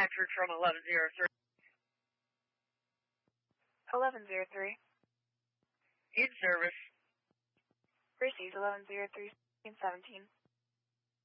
Hatchard from 1103. 1103. In service. Receives 1103 and 17.